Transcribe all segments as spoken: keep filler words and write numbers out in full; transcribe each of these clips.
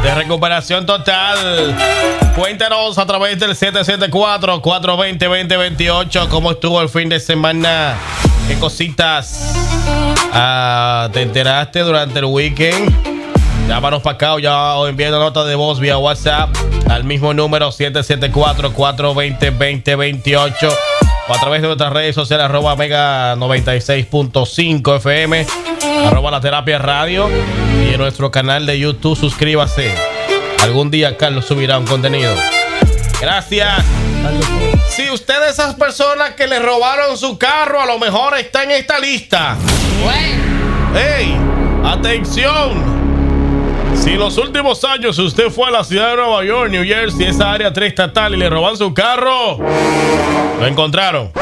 de recuperación total. Cuéntanos a través del siete siete cuatro, cuatro dos cero, dos cero dos ocho cómo estuvo el fin de semana. ¿Qué cositas ah, te enteraste durante el weekend? Llámanos para acá o ya o envía una nota de voz vía WhatsApp al mismo número siete siete cuatro, cuatro dos cero, dos cero dos ocho o a través de nuestras redes sociales arroba mega noventa y seis punto cinco F M, arroba la terapia radio y en nuestro canal de YouTube suscríbase. Algún día Carlos subirá un contenido. Gracias. Si usted es de esas personas que le robaron su carro, a lo mejor está en esta lista. ¡Ey! ¡Atención! Si en los últimos años usted fue a la ciudad de Nueva York, New Jersey, esa área triestatal y le roban su carro, lo encontraron.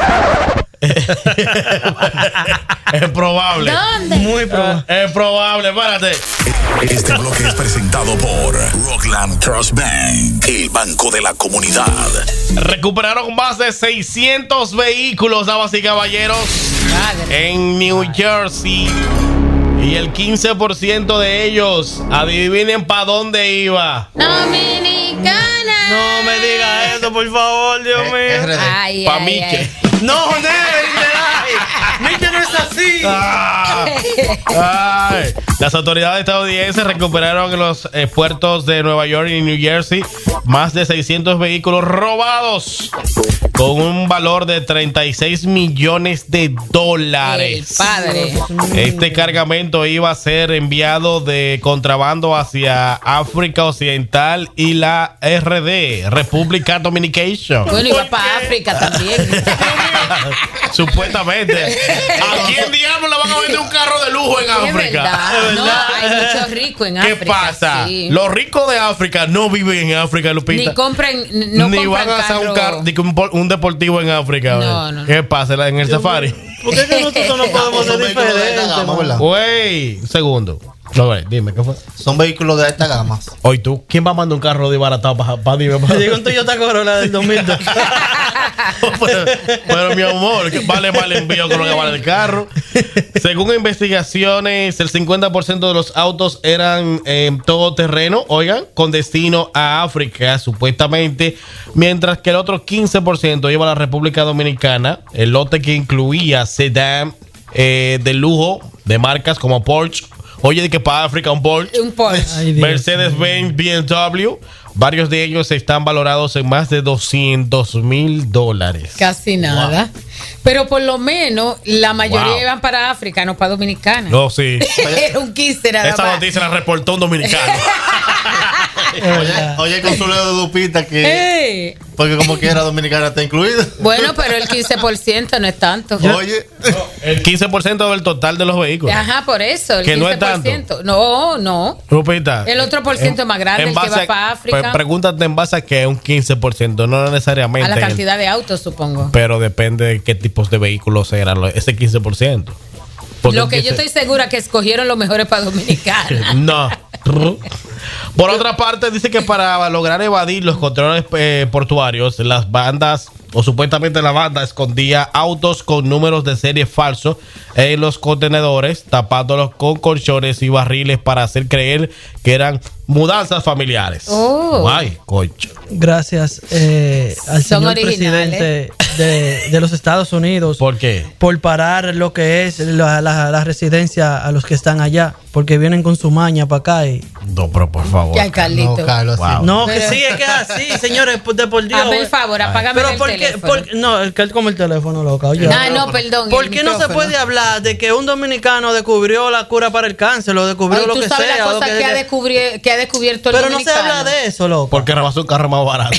Es probable. ¿Dónde? Muy probable. Eh, es probable, espérate. Este bloque es presentado por Rockland Trust Bank, el banco de la comunidad. Recuperaron más de seiscientos vehículos, damas y caballeros, Madre. en New Jersey. Y el quince por ciento de ellos, adivinen para dónde iba. Dominicana. No me diga eso, por favor, Dios mío. Eh, ay, Pa' ay, Miche. ay. No, Nel, Miche no es así. Ah, ay. Las autoridades estadounidenses recuperaron en los eh, puertos de Nueva York y New Jersey más de seiscientos vehículos robados con un valor de treinta y seis millones de dólares. El padre. Este cargamento iba a ser enviado de contrabando hacia África Occidental y la R D, República Dominicana. Bueno, iba para África también. Supuestamente. ¿A quién diablo le van a vender un carro de lujo en Es África? verdad. No, hay muchos ricos en ¿Qué África. pasa? Sí. Los ricos de África no viven en África, Lupita. Ni compran, no Ni compran van a hacer un, carro. carro, ni un, un deportivo en África. No, no. ¿Qué pasa en el safari? ¿Por qué que nosotros no podemos ser diferentes? Güey, un segundo. No, güey, dime, ¿qué fue? Son vehículos de alta gama. Hoy tú, ¿quién va a mandar un carro desbaratado para pa, dime? Pa? Llegó un Toyota Corolla del dos mil dos. pero, pero mi amor, que vale más el envío que lo que vale el carro. Según investigaciones, el cincuenta por ciento de los autos eran eh, todoterreno, oigan, con destino a África, supuestamente, mientras que el otro quince por ciento iba a la República Dominicana, el lote que incluía sedán eh, de lujo de marcas como Porsche. Oye, de que para África un Porsche, Un Porsche. Mercedes-Benz, B M W, varios de ellos están valorados en más de doscientos mil dólares. Casi nada. Wow. Pero por lo menos la mayoría Wow. iban para África, no para Dominicana. No, sí. Era un quince nada Esa más. noticia la reportó un dominicano. Oye, oye, el consulado de Dupita que... Hey. Porque como quiera Dominicana está incluida. Bueno, pero el quince por ciento no es tanto. Oye, El quince por ciento del total de los vehículos. Ajá, por eso. El Que no es quince por ciento. tanto. No, no. Rupita. El otro por ciento en- más grande, en el que base va a- para África. Pues pregúntate en base a que es un quince por ciento, no necesariamente. A la en el- cantidad de autos, supongo. pero depende de qué tipos de vehículos eran los- ese quince por ciento. Porque Lo un que yo quince estoy segura que escogieron los mejores para Dominicana. No. Por otra parte, dice que para lograr evadir los controles eh, portuarios, las bandas, o supuestamente la banda, escondía autos con números de serie falsos en los contenedores, tapándolos con colchones y barriles para hacer creer que eran mudanzas familiares. Oh. Ay, cocho. Gracias eh, al Son señor originales. presidente de, de los Estados Unidos ¿Por qué? por parar lo que es la, la, la residencia a los que están allá, porque vienen con su maña para acá y... No, pero por favor. Ya, Carlito. no, Carlos, Wow. así. No, que Pero- sí, es que es así, señores, por- de por Dios. Hazme el favor, apágame Pero el ¿por qué? teléfono. Por- no, es que él como el teléfono, loca. Oye, Ah, no, perdón. ¿Por el qué no se micrófono. puede hablar de que un dominicano descubrió la cura para el cáncer, lo descubrió Ay, lo tú que sabes sea? la o cosa lo que, ha descubri- que ha descubierto el Pero no se dominicano. habla de eso, loco. Porque rebasó un carro más barato.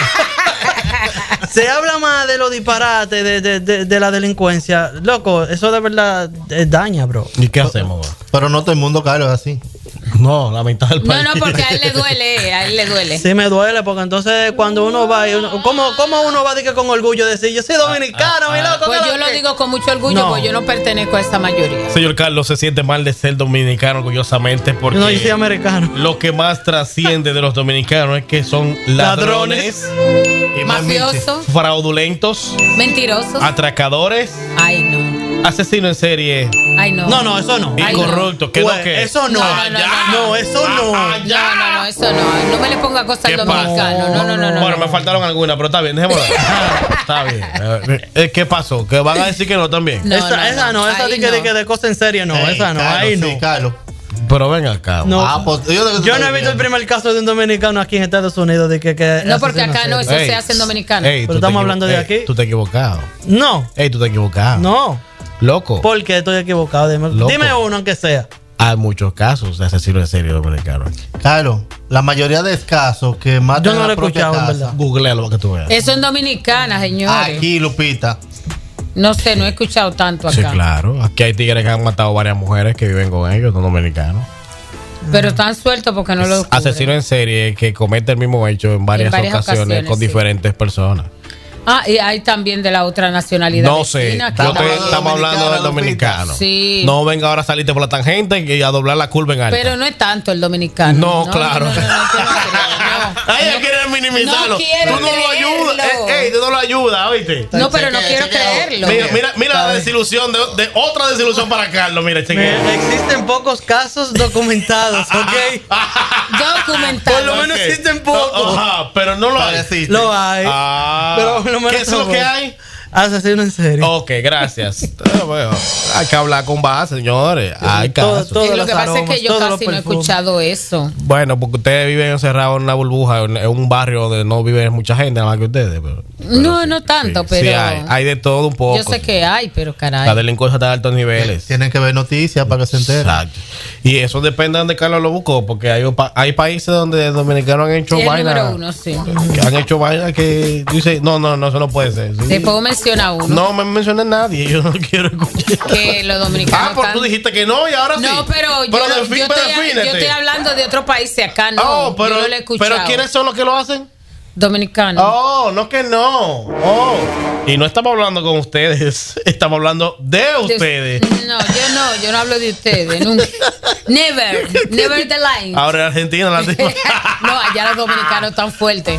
Se habla más de los disparates, de, de, de, de la delincuencia. Loco, eso de verdad eh, daña, bro. ¿Y qué hacemos, bro? Pero no todo el mundo, Carlos, es así. No, la mitad del No, país. no, porque a él le duele, a él le duele. Sí me duele, porque entonces cuando uno va, y uno, ¿cómo, ¿cómo uno va a decir con orgullo decir yo soy dominicano, mi loco? Pues ¿qué yo lo lo que? digo con mucho orgullo, No. porque yo no pertenezco a esta mayoría. Señor Carlos se siente mal de ser dominicano orgullosamente porque No, yo soy americano. lo que más trasciende de los dominicanos es que son ladrones, Mafioso, fraudulentos, mentiroso. atracadores Ay, no. asesino en serie. Ay, no. No, no, eso no. Y Ay, corrupto. ¿Qué es Pues, lo que? eso no. No, no, no, No, eso no. Ah, ya. No, no, no, eso no. No me le ponga cosas al ¿Qué pasa? dominicano. No, no, no, no. Bueno, no. me faltaron algunas, pero está bien, dejémoslo. Está bien. Eh, ¿Qué pasó? ¿Que van a decir que no también? No, esa, no, esa no, no. esa Ahí de que, no. de que de cosas en serio no, Ey, esa no, Carlos, ahí sí, no. Carlos. Pero ven acá. No. Ah, pues yo, de que tú Yo estás no he visto el viendo. primer caso de un dominicano aquí en Estados Unidos de que, que No, porque asesino acá no, serio. eso Ey. se hace en dominicano. Ey, tú Pero te estamos equivo- hablando de ey, aquí. Tú te equivocado. No, Ey, tú te equivocado. no. Loco. Porque estoy equivocado. Dime, Loco. dime uno aunque sea. Hay muchos casos de asesinos en serie dominicanos. Carlos, la mayoría de casos que matan Yo no en lo la he propia escuchado, en casa. verdad. Googlealo para que tú veas. Eso en dominicana, señores. Aquí, Lupita. No sé, no he escuchado tanto acá. Sí, claro. Aquí hay tigres que han matado varias mujeres que viven con ellos, son dominicanos. Pero están sueltos porque no lo descubren. Asesino en serie que comete el mismo hecho en varias, En varias ocasiones, ocasiones, con sí. diferentes personas. Ah, y hay también de la otra nacionalidad. No sé, vecina, que yo Estamos te- hablando de estamos hablando del dominicano, dominicano. Sí. No venga ahora a salirte por la tangente y a doblar la curva en alta. Pero no es tanto el dominicano. No, claro. No, no, no, no, yo no creo, no. Ay, él quiere minimizarlo. No quiero tú no lo ayudas. creerlo. Ey, ey, tú no lo ayudas, ¿oíste? No, pero no Chequea, quiero chequea. creerlo. Mira, mira, mira la desilusión de, de otra desilusión para Carlos. Mira, chequea. Me- existen pocos casos documentados, ¿ok? Documentado. Por lo menos Ok. existen pocos. Ajá, pero no lo hay. Pareciste. Lo hay. Ah, Pero por lo menos ¿qué es lo son que pocos. hay? Asesino en serio. Ok, gracias. Eh, bueno, hay que hablar con base, señores. Hay Todo- casos. todo- Y lo los que pasa es aromas, que yo todos los casi no he perfumes. escuchado eso. Bueno, porque ustedes viven encerrados en una burbuja, en, en un barrio donde no vive mucha gente, nada más que ustedes. Pero, pero No, sí, no tanto, sí, pero- sí hay, hay de todo un poco. Yo sé sí. que hay, pero La caray. delincuencia está a altos niveles. Tienen que ver noticias para que se enteren. Exacto. Y eso depende de donde Carlos lo buscó, porque hay, pa- hay países donde dominicanos han hecho Sí, el vainas. número uno, sí. Que han hecho vainas que dice, no, no, no, eso no puede ser. Sí. Te puedo mencionar uno. No me mencioné nadie, yo no quiero escuchar. Que los dominicanos. Ah, pues están- tú dijiste que no y ahora sí. No, pero, yo, pero no- defin- yo, pero estoy, defínete. yo estoy hablando de otros países acá, no. Oh, pero, yo no lo he escuchado. pero ¿quiénes son los que lo hacen? Dominicanos. Oh, no que no. Oh. Y no estamos hablando con ustedes, estamos hablando de De- ustedes. No, yo no, yo no hablo de ustedes, nunca. Never, never the line. Ahora en Argentina, la No, allá los dominicanos están fuertes.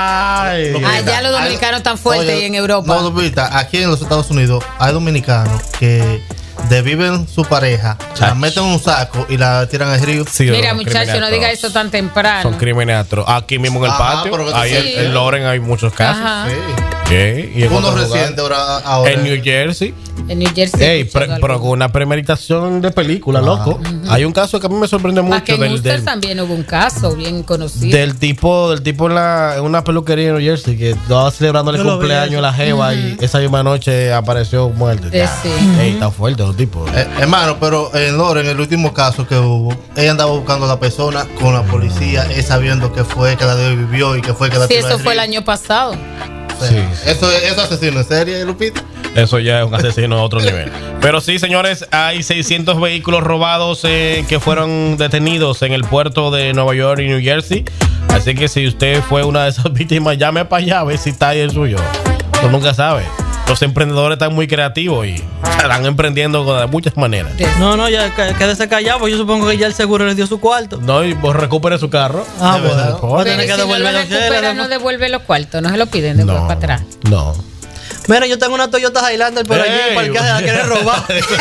Ay. Allá los dominicanos están fuertes Oye, y en Europa. No, Lupita, aquí en los Estados Unidos hay dominicanos que desviven su pareja, la Chach. meten en un saco y la tiran al río. Sí, Mira, son muchachos, no crímenes diga atroces. eso tan temprano. Son crímenes atroces. Aquí mismo en el Ajá, patio, pero que ahí tú en, sí. en Loren hay muchos casos. Ajá. Sí. Sí, y en Uno otros reciente lugares. ahora, ahora. En New Jersey. En New Jersey. he Ey, escuchado pre- algo. pero con una premeditación de película, loco. Hay un caso que a mí me sorprende Aquí mucho en del, Ulster del, también hubo un caso bien conocido. del tipo, del tipo en, la, en una peluquería en New Jersey que estaba celebrando el Yo lo vi cumpleaños eso. a la jeva y esa misma noche apareció muerta. Eh, Ya. sí. Ey, está fuerte los tipos. Eh, hermano, pero en Loren, el último caso que hubo, ella andaba buscando a la persona con la policía, él sabiendo que fue que la desvivió y que fue que la Sí, tiró eso al fue el río. año pasado. O sea, Sí. Eso es eso es asesino en serie, Lupita. Eso ya es un asesino de otro nivel. Pero sí, señores, hay seiscientos vehículos robados eh, que fueron detenidos en el puerto de Nueva York y New Jersey. Así que si usted fue una de esas víctimas, llame para allá a ver si está ahí el suyo. Uno nunca sabe. Los emprendedores están muy creativos y están emprendiendo de muchas maneras. No, no, ya cá- quédese callado, pues yo supongo que ya el seguro le dio su cuarto. No, y pues recupere su carro. Ah, De verdad. bueno. Va a Pero tener si que no lo devolver los recupera, cheles, no ¿no? devuelve los cuartos, no se lo piden después No, para atrás. no. Mira, yo tengo una Toyota Highlander por allí, Ey, para que la quieren robar.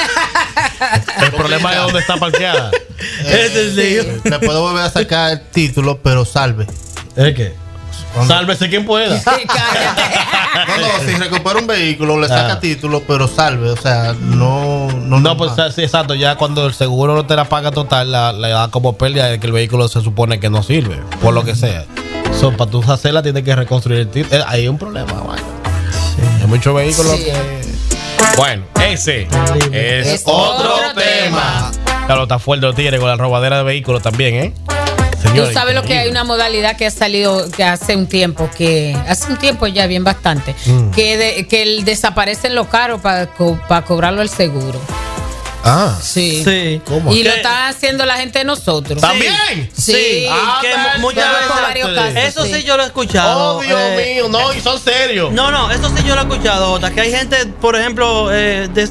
El problema es dónde está parqueada. Ese es lío. Eh, Le puedo volver a sacar el título, pero salve. ¿Es qué? Cuando- Sálvese quien pueda. Sí, cállate. No, no, si recupera un vehículo, le saca Ah. título, pero salve. O sea, no. No, No, pues sí, exacto. Ya cuando el seguro no te la paga total, la, le da como pérdida de que el vehículo se supone que no sirve, por lo que sea. So, para tú hacerla, tienes que reconstruir el título. Eh, ahí hay un problema, bueno. Hay muchos vehículos Sí. que. Bueno, ese es, Es otro, otro tema. tema. Claro, está fuerte los tigres con la robadera de vehículos también, ¿eh? Tú Señores, sabes lo que hay increíble. una modalidad que ha salido que hace un tiempo, que hace un tiempo ya bien bastante, Mm. que, de- que el- desaparecen los carros para cobrarlo el seguro. Ah, Sí. Sí. ¿cómo? Y lo ¿Qué? está haciendo la gente de nosotros. ¿También? Sí. Ah, que está mu- muchas Conozco veces- varios casos. Eso sí. sí yo lo he escuchado. Oh, Dios eh, mío, no, y son serios. No, no, eso sí yo lo he escuchado, Jota, que hay gente, por ejemplo, eh, des-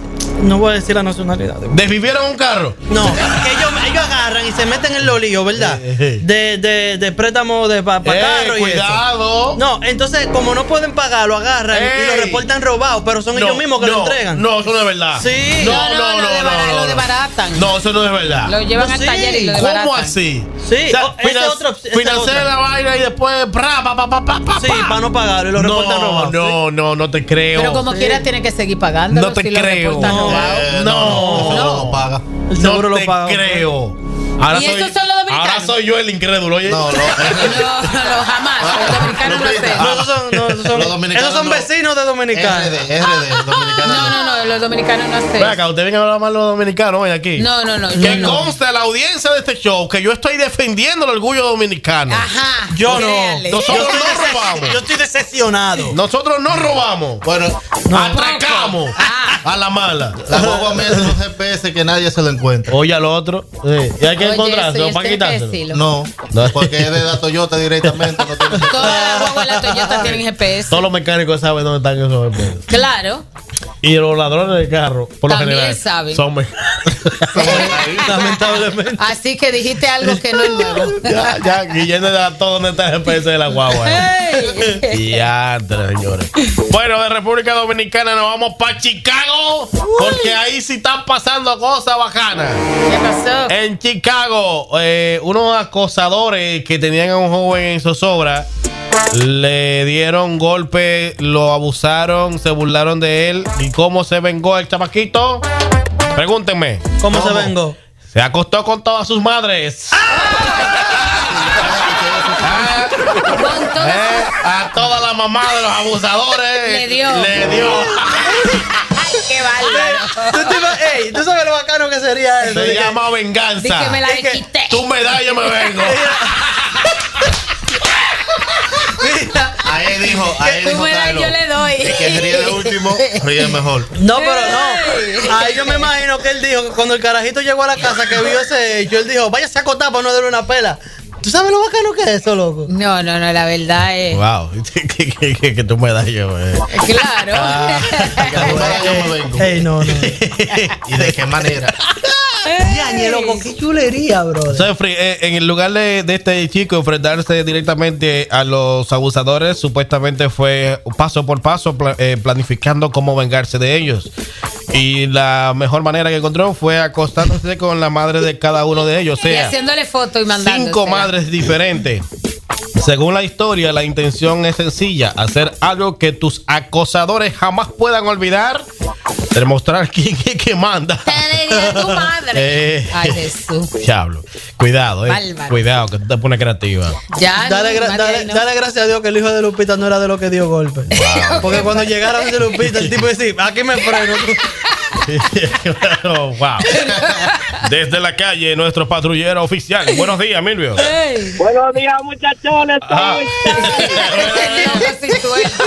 No voy a decir la nacionalidad. ¿Desvivieron un carro? No, que ellos, ellos agarran y se meten en los líos, ¿verdad? De, de, de préstamo de para pa Eh, carro y cuidado. eso. No, entonces como no pueden pagar, lo agarran Ey. y lo reportan robado, pero son No, ellos mismos que no, lo entregan. No, eso no es verdad. Sí. No, No, no, no, no, lo no, debara- no, lo no. desbaratan. No, eso no es verdad. Lo llevan No, al sí. taller y lo ¿Cómo desbaratan. así? Sí, O sea, o- esa finan- es otra op- esa es financian otra. la vaina y después pra, pa, pa, pa, pa, pa, Sí, pa. para no pagarlo y lo reportan No, robado. no, no, no te creo. Pero como Sí. quiera tiene que seguir pagando. No te si lo creo. reportan No. robado. Eh, No. no, el seguro no paga. El seguro no lo te paga. creo. Ahora ¿Y soy, esos son los dominicanos? ahora soy yo el incrédulo, oye. No, no. No, no, jamás. Los dominicanos no Lupita. hacen. No, esos son, no, esos son, Los dominicanos esos son no. vecinos de dominicanos. R D, R D, dominicano. No, no, no, los dominicanos no Ven hacen. acá, usted viene a hablar mal de los dominicanos hoy aquí. No, no, no. Que yo no. conste a la audiencia de este show que yo estoy defendiendo el orgullo dominicano. Ajá. Yo no. créale. Nosotros Yo estoy no dece- robamos. Yo estoy decepcionado. Nosotros no robamos. Bueno, Atracamos Ah. a la mala. la guagua mía tiene un G P S que nadie se lo encuentra. Oye al otro. Sí. Y hay que Oye, encontrarse eso, para y este quitárselo. estilo. No, No. porque es de la Toyota directamente. No tiene Todas las guaguas de la Toyota tienen G P S. Todos los mecánicos saben dónde están esos G P S. Claro. Y los ladrones de carro, por lo También general, saben. son mecánicos. Lamentablemente. Así que dijiste algo que no es nuevo. ya, ya, Guillermo da todo donde está el G P S de la guagua. eh. Ey. Y antes, señores. Bueno, de República Dominicana nos vamos para Chicago, porque ahí sí están pasando cosas bacanas. ¿Qué pasó? En Chicago, eh, unos acosadores que tenían a un joven en zozobra le dieron golpe, lo abusaron, se burlaron de él. ¿Y cómo se vengó el chamaquito? Pregúntenme. ¿Cómo se vengó? Se acostó con todas sus madres. Ah, Con todo- eh, a toda la mamá de los abusadores Le dio. Le dio. Ay, qué bárbaro. ¿Tú, te ima- ey, ¿tú sabes lo bacano que sería eso? Se De que- llama venganza. Di que me la Es que quité. Tú me das, yo me vengo. Mira, Ahí dijo, ahí Tú dijo me das, Carlos, yo le doy. el que ríe de último, ríe mejor. no, pero Ey. no. Ahí yo me imagino que él dijo que cuando el carajito llegó a la casa que vio ese hecho, él dijo, váyase a acotar para no darle una pela. ¿Tú sabes lo bacano que es eso, loco? No, no, no, la verdad es. Wow. que, que, que, que tú me das, yo. Eh. Claro. Ah. Que tú me das, yo me vengo. Ey, no, no. ¿Y de qué manera? Yañe, loco, qué chulería, bro. So, Free, eh, en el lugar de, de este chico enfrentarse directamente a los abusadores, supuestamente fue paso por paso pla- eh, planificando cómo vengarse de ellos. Y la mejor manera que encontró fue acostándose con la madre de cada uno de ellos. O Y sea, haciéndole foto y mandándosela. cinco madres diferentes. Según la historia, la intención es sencilla: hacer algo que tus acosadores jamás puedan olvidar. Demostrar quién es que manda. Te diría tu madre. Eh. Ay, Jesús. Diablo. Cuidado, eh. Bárbaro. Cuidado, que tú te pones creativa. Ya. Dale, no, gra- más dale- de ahí no. dale gracias a Dios que el hijo de Lupita no era de lo que dio golpe. Porque cuando llegaron de Lupita, el tipo decía, aquí me freno. Oh, wow. Desde la calle, nuestro patrullero oficial. Buenos días, Milvio. Ey. Buenos días, muchachones. Ah. Este loco sin sueldo.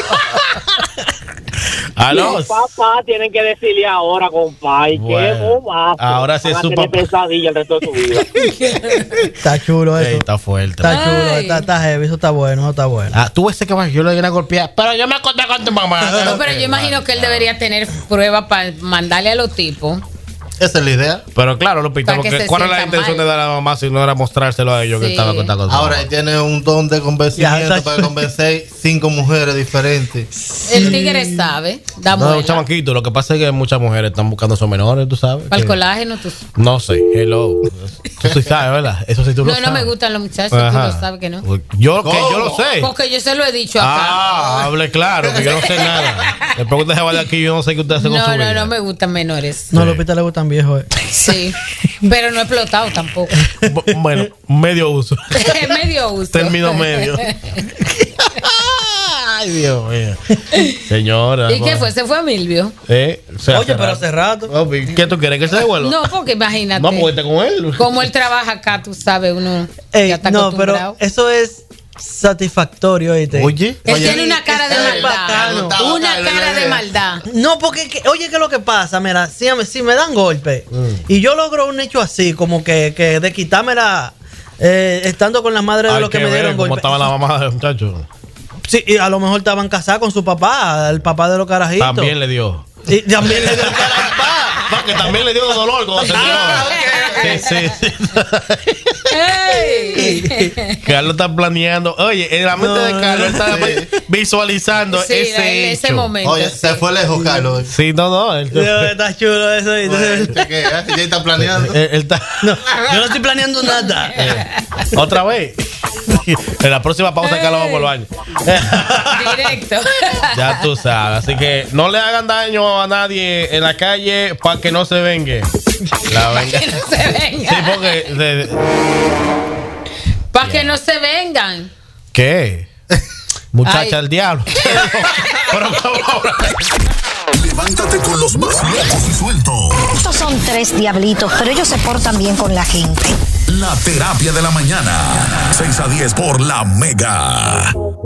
Aló. Los papás tienen que decirle ahora, compadre, Bueno, qué bobazo. ahora sí Van es a su tener papá. pesadilla el resto de tu vida. Está chulo eso. Ey, está fuerte. Está chulo, Ay. está, está heavy, eso está bueno, eso está bueno. Ah, tú ese que va, yo le di una golpeada. Pero yo me acosté con tu mamá. No, pero yo imagino que él debería tener pruebas para mandarle a los tipos. Esa es la idea. Pero claro, Lupita, Para que porque se ¿cuál es la sienta intención mal. de dar a la mamá si no era mostrárselo a ellos que Sí. estaba contando con su Ahora mamá? él tiene un don de Ya, convencimiento está para convencer cinco mujeres diferentes. El tigre sabe. Da No, muela. chamaquito, lo que pasa es que muchas mujeres están buscando a sus menores, tú sabes. Para el Que- colágeno, tú. No sé, hello. Tú sí sabes, ¿verdad? Eso sí tú lo No, sabes. no me gustan los muchachos, Ajá. tú lo sabes que no. Yo, que ¿Cómo? yo lo sé. Porque yo se lo he dicho acá. Ah, hable claro, que yo no sé nada. Después que usted se vaya de aquí, yo no sé qué usted hace con su No, no, vida. no me gustan menores. No, a Lupita le gustan viejos. Eh. Sí. Pero no he explotado tampoco. Bu- Bueno, medio uso. Medio uso. Término medio. Ay, Dios mío. Señora. ¿Y qué fue? ¿Se fue a Milvio? Eh, o sea, Oye, pero hace rato. Oh, ¿qué tú quieres? ¿Que se devuelva? No, porque imagínate. No, porque está con él. Como él trabaja acá, tú sabes, uno Ey, ya está no, acostumbrado. pero eso es satisfactorio, ¿oíste? Oye. Él Oye, tiene una cara de está maldad. bacano. Una Está cara de bacano. maldad. No, porque, que- oye, ¿qué es lo que pasa? Mira, si, me- si me dan golpe y yo logro un hecho así, como que, que de quitármela eh, estando con la madre de Hay los que, que me ver dieron cómo golpe. estaba la mamá del muchacho. Sí, y a lo mejor estaban casados con su papá, el papá de los carajitos. También le dio. Y también le dio el cara al papá. que también le dio dolor cuando se tiró. Ah, ok, Sí, sí, sí. ¡Ey! Carlos está planeando. Oye, en la mente No, de Carlos está sí. visualizando Sí, ese ese hecho. momento. Oye, se fue lejos, Carlos. Sí, no, no. Él, Dios, está chulo eso. Bueno, chequea, ya está planeando. él- él está. Yo no estoy planeando nada. Otra vez. En la próxima pausa, Carlos va por el baño. Directo. Ya tú sabes. Así que no le hagan daño a nadie en la calle para que no se vengue. La venga. Que no se vengan. Sí, porque. de- de- Para que no se vengan. ¿Qué? Muchacha Ay. del diablo. Pero ¿cómo? Levántate con los más locos y sueltos. Estos son tres diablitos, pero ellos se portan bien con la gente. La terapia de la mañana. seis a diez por la Mega.